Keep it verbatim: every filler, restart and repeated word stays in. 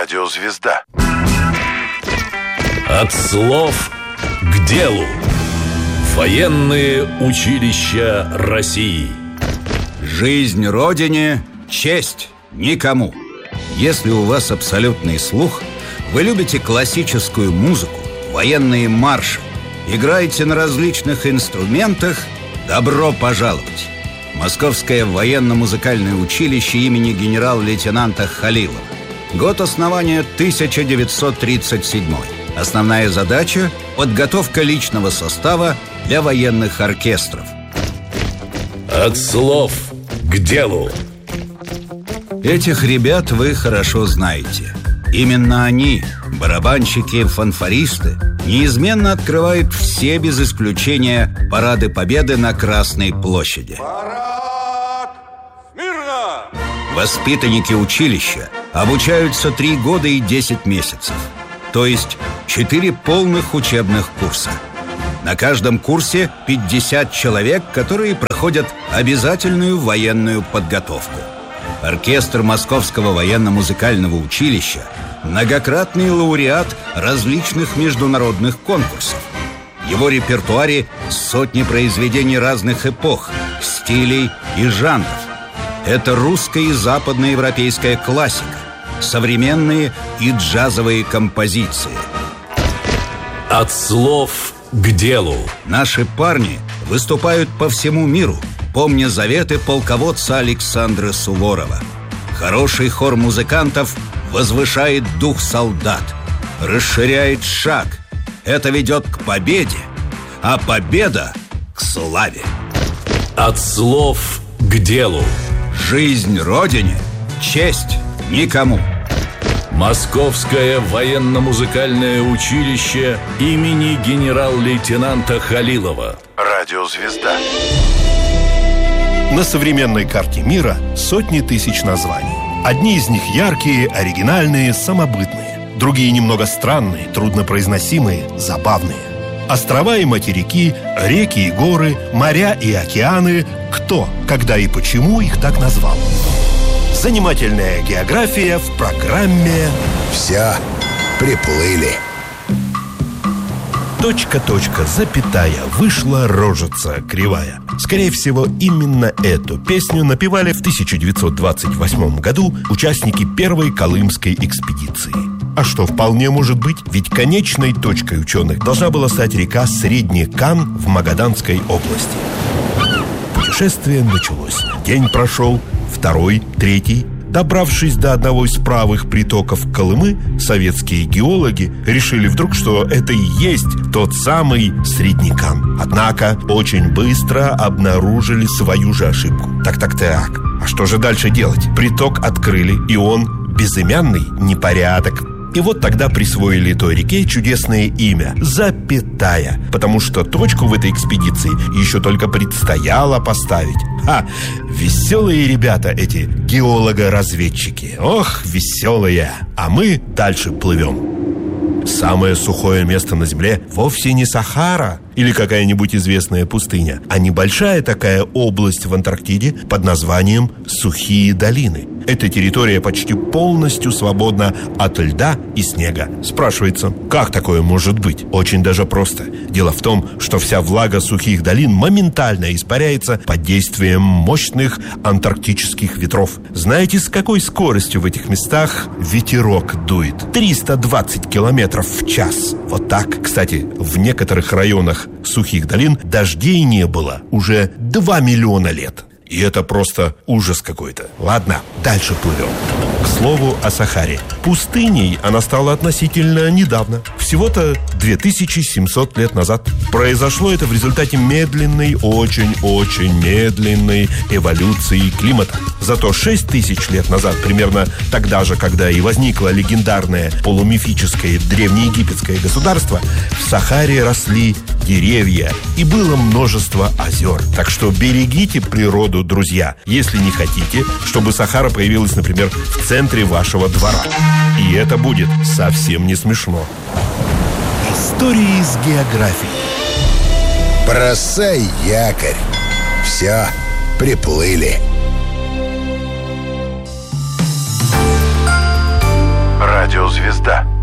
Радиозвезда. От слов к делу. Военные училища России. Жизнь Родине, честь никому. Если у вас абсолютный слух, вы любите классическую музыку, военные марши, играете на различных инструментах, добро пожаловать! Московское военно-музыкальное училище имени генерал-лейтенанта Халилова. Год основания тысяча девятьсот тридцать седьмой. Основная задача – подготовка личного состава для военных оркестров. От слов к делу. Этих ребят вы хорошо знаете. Именно они, барабанщики, фанфористы, неизменно открывают все без исключения парады Победы на Красной площади. Парад! Смирно! Воспитанники училища обучаются три года и десять месяцев. То есть четыре полных учебных курса. На каждом курсе пятьдесят человек, которые проходят обязательную военную подготовку. Оркестр Московского военно-музыкального училища – многократный лауреат различных международных конкурсов. В его репертуаре сотни произведений разных эпох, стилей и жанров. Это русская и западноевропейская классика, современные и джазовые композиции. От слов к делу. Наши парни выступают по всему миру, помня заветы полководца Александра Суворова. Хороший хор музыкантов возвышает дух солдат, расширяет шаг. Это ведет к победе, а победа – к славе. От слов к делу. Жизнь Родине, честь никому. Московское военно-музыкальное училище имени генерал-лейтенанта Халилова. Радиозвезда. На современной карте мира сотни тысяч названий. Одни из них яркие, оригинальные, самобытные. Другие немного странные, труднопроизносимые, забавные. Острова и материки, реки и горы, моря и океаны. Кто, когда и почему их так назвал? Занимательная география в программе «Все приплыли». Точка, точка, запятая, вышла рожица кривая. Скорее всего, именно эту песню напевали в тысяча девятьсот двадцать восьмом году участники первой Колымской экспедиции. А что вполне может быть, ведь конечной точкой ученых должна была стать река Средний Кан в Магаданской области. Путешествие началось. День прошел, второй, третий. Добравшись до одного из правых притоков Колымы, советские геологи решили вдруг, что это и есть тот самый Средний Кан. Однако очень быстро обнаружили свою же ошибку. Так-так-так, а что же дальше делать? Приток открыли, и он безымянный непорядок. И вот тогда присвоили той реке чудесное имя – Запятая, потому что точку в этой экспедиции еще только предстояло поставить. Ха! Веселые ребята эти геолого-разведчики. Ох, веселые! А мы дальше плывем. Самое сухое место на Земле вовсе не Сахара или какая-нибудь известная пустыня, а небольшая такая область в Антарктиде под названием Сухие долины. Эта территория почти полностью свободна от льда и снега. Спрашивается, как такое может быть? Очень даже просто. Дело в том, что вся влага сухих долин моментально испаряется под действием мощных антарктических ветров. Знаете, с какой скоростью в этих местах ветерок дует? триста двадцать километров в час. Вот так. Кстати, в некоторых районах сухих долин дождей не было уже два миллиона лет. И это просто ужас какой-то. Ладно, дальше плывем. К слову о Сахаре. Пустыней она стала относительно недавно. Всего-то две тысячи семьсот лет назад. Произошло это в результате медленной, очень-очень медленной эволюции климата. Зато шесть тысяч лет назад, примерно тогда же, когда и возникло легендарное полумифическое древнеегипетское государство, в Сахаре росли деревья и было множество озер. Так что берегите природу, друзья, если не хотите, чтобы Сахара появилась, например, в центре вашего двора. И это будет совсем не смешно. Истории с географией. Бросай якорь. Все, приплыли. Радио Радиозвезда.